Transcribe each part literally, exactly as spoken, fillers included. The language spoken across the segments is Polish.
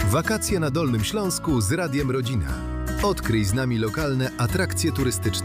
Wakacje na Dolnym Śląsku z Radiem Rodzina. Odkryj z nami lokalne atrakcje turystyczne.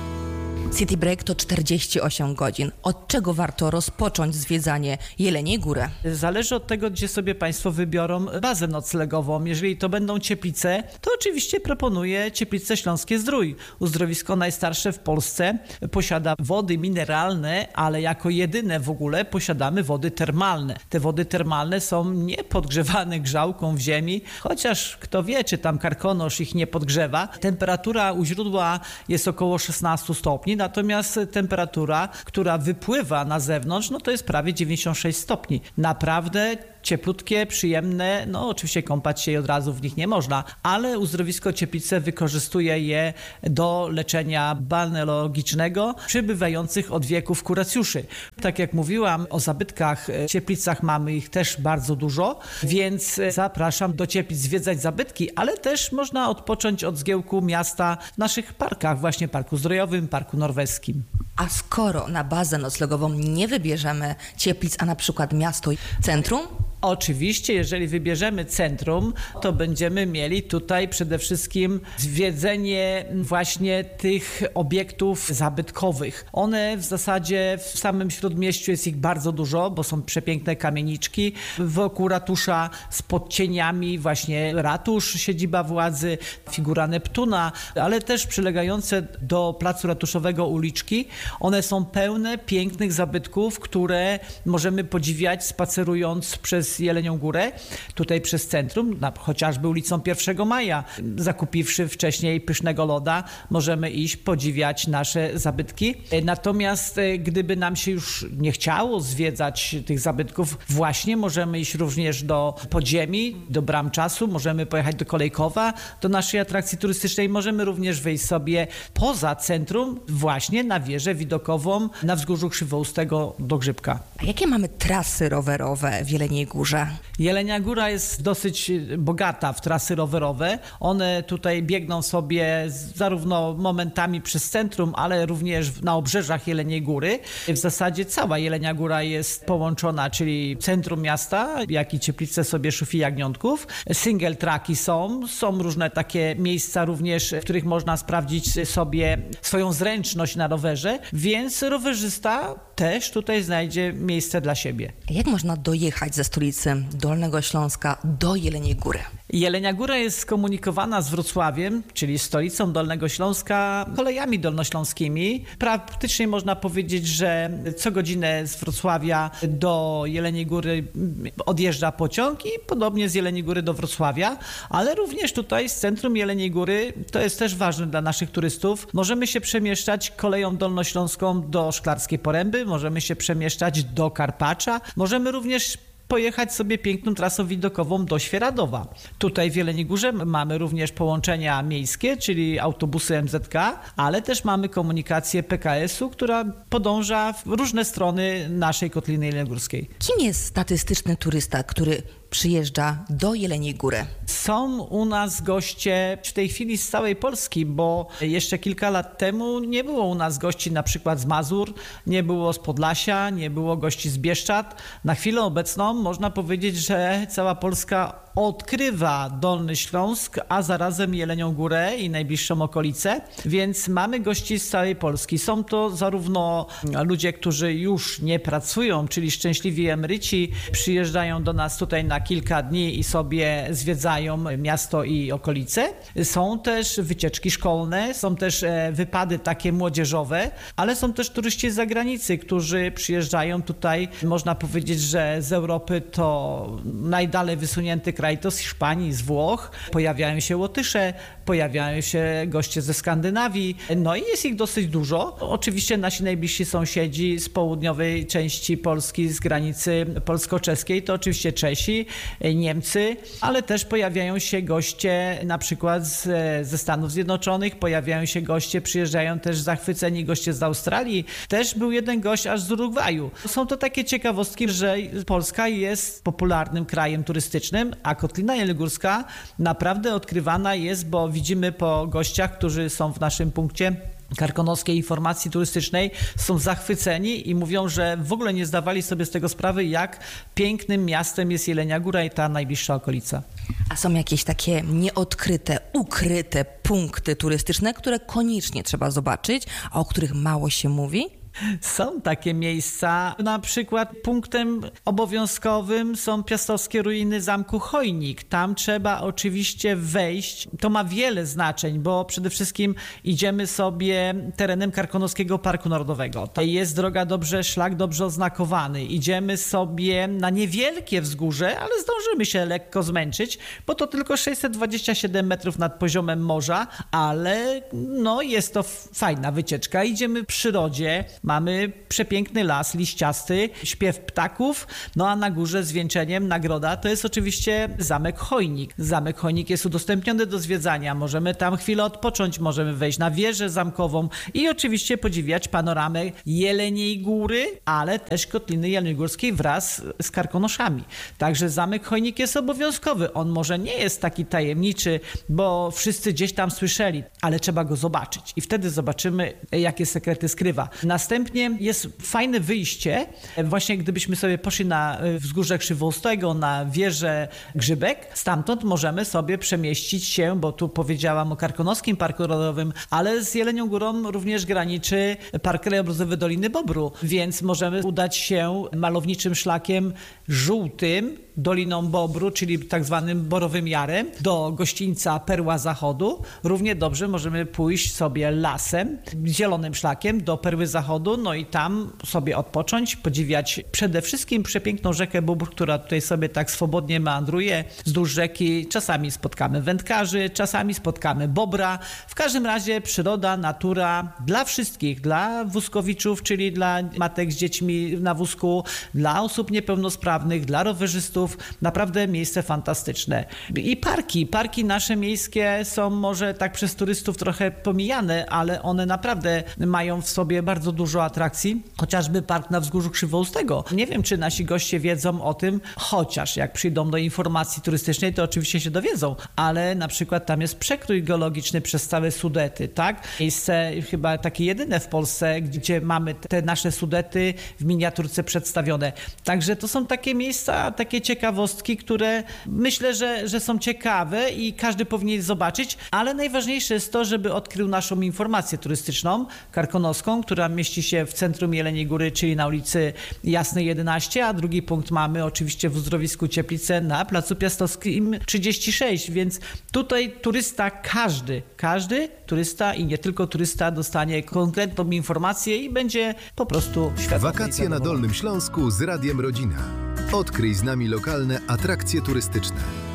City Break to czterdzieści osiem godzin. Od czego warto rozpocząć zwiedzanie Jeleniej Góry? Zależy od tego, gdzie sobie Państwo wybiorą bazę noclegową. Jeżeli to będą Cieplice, to oczywiście proponuję Cieplice Śląskie Zdrój. Uzdrowisko najstarsze w Polsce posiada wody mineralne, ale jako jedyne w ogóle posiadamy wody termalne. Te wody termalne są niepodgrzewane grzałką w ziemi, chociaż kto wie, czy tam karkonosz ich nie podgrzewa. Temperatura u źródła jest około szesnaście stopni, natomiast temperatura, która wypływa na zewnątrz, no to jest prawie dziewięćdziesiąt sześć stopni. Naprawdę cieplutkie, przyjemne, no oczywiście kąpać się od razu w nich nie można, ale uzdrowisko Cieplice wykorzystuje je do leczenia balneologicznego przybywających od wieków kuracjuszy. Tak jak mówiłam o zabytkach, w Cieplicach mamy ich też bardzo dużo, więc zapraszam do Cieplic zwiedzać zabytki, ale też można odpocząć od zgiełku miasta w naszych parkach, właśnie Parku Zdrojowym, Parku Norweskim. A skoro na bazę noclegową nie wybierzemy Cieplic, a na przykład miasto i centrum? Oczywiście, jeżeli wybierzemy centrum, to będziemy mieli tutaj przede wszystkim zwiedzenie właśnie tych obiektów zabytkowych. One w zasadzie w samym Śródmieściu jest ich bardzo dużo, bo są przepiękne kamieniczki wokół ratusza z podcieniami, właśnie ratusz, siedziba władzy, figura Neptuna, ale też przylegające do placu ratuszowego uliczki. One są pełne pięknych zabytków, które możemy podziwiać spacerując przez Jelenią Górę, tutaj przez centrum, na, chociażby ulicą pierwszego maja. Zakupiwszy wcześniej pysznego loda, możemy iść podziwiać nasze zabytki. Natomiast gdyby nam się już nie chciało zwiedzać tych zabytków, właśnie możemy iść również do podziemi, do Bram Czasu, możemy pojechać do Kolejkowa, do naszej atrakcji turystycznej. Możemy również wyjść sobie poza centrum, właśnie na wieżę widokową na wzgórzu Krzywoustego do Grzybka. A jakie mamy trasy rowerowe w Jeleniej Górze? Jelenia Góra jest dosyć bogata w trasy rowerowe. One tutaj biegną sobie zarówno momentami przez centrum, ale również na obrzeżach Jeleniej Góry. W zasadzie cała Jelenia Góra jest połączona, czyli centrum miasta, jak i Cieplice sobie Szufii Jagniątków. Single tracki są, są różne takie miejsca również, w których można sprawdzić sobie swoją zręczność na rowerze, więc rowerzysta też tutaj znajdzie miejsce dla siebie. Jak można dojechać ze stolicy Dolnego Śląska do Jeleniej Góry? Jelenia Góra jest skomunikowana z Wrocławiem, czyli stolicą Dolnego Śląska, kolejami dolnośląskimi. Praktycznie można powiedzieć, że co godzinę z Wrocławia do Jeleniej Góry odjeżdża pociąg i podobnie z Jeleniej Góry do Wrocławia, ale również tutaj z centrum Jeleniej Góry, to jest też ważne dla naszych turystów, możemy się przemieszczać koleją dolnośląską do Szklarskiej Poręby, możemy się przemieszczać do Karpacza, możemy również pojechać sobie piękną trasą widokową do Świeradowa. Tutaj w Jeleniej Górze mamy również połączenia miejskie, czyli autobusy M Z K, ale też mamy komunikację P K S-u, która podąża w różne strony naszej Kotliny Jeleniogórskiej. Kim jest statystyczny turysta, który przyjeżdża do Jeleniej Góry? Są u nas goście w tej chwili z całej Polski, bo jeszcze kilka lat temu nie było u nas gości na przykład z Mazur, nie było z Podlasia, nie było gości z Bieszczad. Na chwilę obecną można powiedzieć, że cała Polska odkrywa Dolny Śląsk, a zarazem Jelenią Górę i najbliższą okolicę, więc mamy gości z całej Polski. Są to zarówno ludzie, którzy już nie pracują, czyli szczęśliwi emeryci, przyjeżdżają do nas tutaj na kilka dni i sobie zwiedzają miasto i okolice. Są też wycieczki szkolne, są też wypady takie młodzieżowe, ale są też turyści z zagranicy, którzy przyjeżdżają tutaj. Można powiedzieć, że z Europy to najdalej wysunięty kraj to z Hiszpanii, z Włoch. Pojawiają się Łotysze, pojawiają się goście ze Skandynawii, no i jest ich dosyć dużo. Oczywiście nasi najbliżsi sąsiedzi z południowej części Polski, z granicy polsko-czeskiej, to oczywiście Czesi, Niemcy, ale też pojawiają się goście na przykład z, ze Stanów Zjednoczonych, pojawiają się goście, przyjeżdżają też zachwyceni goście z Australii. Też był jeden gość aż z Urugwaju. Są to takie ciekawostki, że Polska jest popularnym krajem turystycznym, a Kotlina Jeleniogórska naprawdę odkrywana jest, bo widzimy po gościach, którzy są w naszym punkcie, karkonoskiej informacji turystycznej są zachwyceni i mówią, że w ogóle nie zdawali sobie z tego sprawy, jak pięknym miastem jest Jelenia Góra i ta najbliższa okolica. A są jakieś takie nieodkryte, ukryte punkty turystyczne, które koniecznie trzeba zobaczyć, a o których mało się mówi? Są takie miejsca, na przykład punktem obowiązkowym są piastowskie ruiny zamku Chojnik. Tam trzeba oczywiście wejść. To ma wiele znaczeń, bo przede wszystkim idziemy sobie terenem Karkonoskiego Parku Narodowego. To jest droga dobrze, szlak dobrze oznakowany. Idziemy sobie na niewielkie wzgórze, ale zdążymy się lekko zmęczyć, bo to tylko sześćset dwadzieścia siedem metrów nad poziomem morza, ale no jest to fajna wycieczka. Idziemy w przyrodzie. Mamy przepiękny las liściasty, śpiew ptaków, no a na górze zwieńczeniem nagroda to jest oczywiście Zamek Chojnik. Zamek Chojnik jest udostępniony do zwiedzania, możemy tam chwilę odpocząć, możemy wejść na wieżę zamkową i oczywiście podziwiać panoramę Jeleniej Góry, ale też Kotliny Jeleniogórskiej wraz z Karkonoszami. Także Zamek Chojnik jest obowiązkowy. On może nie jest taki tajemniczy, bo wszyscy gdzieś tam słyszeli, ale trzeba go zobaczyć i wtedy zobaczymy, jakie sekrety skrywa. Następnie jest fajne wyjście, właśnie gdybyśmy sobie poszli na wzgórze Krzywoustego, na wieżę Grzybek, stamtąd możemy sobie przemieścić się, bo tu powiedziałam o Karkonoskim Parku Narodowym, ale z Jelenią Górą również graniczy Park Krajobrazowy Doliny Bobru, więc możemy udać się malowniczym szlakiem żółtym, Doliną Bobru, czyli tak zwanym Borowym Jarem, do gościńca Perła Zachodu. Równie dobrze możemy pójść sobie lasem, zielonym szlakiem do Perły Zachodu, no i tam sobie odpocząć, podziwiać przede wszystkim przepiękną rzekę Bóbr, która tutaj sobie tak swobodnie meandruje wzdłuż rzeki. Czasami spotkamy wędkarzy, czasami spotkamy bobra. W każdym razie przyroda, natura dla wszystkich, dla wózkowiczów, czyli dla matek z dziećmi na wózku, dla osób niepełnosprawnych, dla rowerzystów. Naprawdę miejsce fantastyczne. I parki. Parki nasze miejskie są może tak przez turystów trochę pomijane, ale one naprawdę mają w sobie bardzo dużo atrakcji. Chociażby park na wzgórzu Krzywoustego. Nie wiem, czy nasi goście wiedzą o tym, chociaż jak przyjdą do informacji turystycznej, to oczywiście się dowiedzą, ale na przykład tam jest przekrój geologiczny przez całe Sudety, tak? Miejsce chyba takie jedyne w Polsce, gdzie mamy te nasze Sudety w miniaturce przedstawione. Także to są takie miejsca, takie ciekawostki, które myślę, że, że są ciekawe i każdy powinien zobaczyć, ale najważniejsze jest to, żeby odkrył naszą informację turystyczną karkonoską, która mieści się w centrum Jeleniej Góry, czyli na ulicy Jasnej jedenaście, a drugi punkt mamy oczywiście w uzdrowisku Cieplice na Placu Piastowskim trzydzieści sześć, więc tutaj turysta, każdy, każdy turysta i nie tylko turysta dostanie konkretną informację i będzie po prostu świadom. Wakacje na Dolnym Śląsku z Radiem Rodzina. Odkryj z nami lokalne atrakcje turystyczne.